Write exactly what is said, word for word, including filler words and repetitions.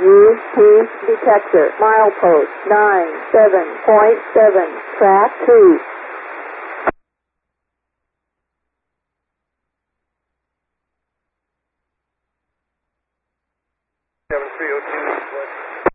U P detector, milepost nine seven point seven, track two. seven three oh two.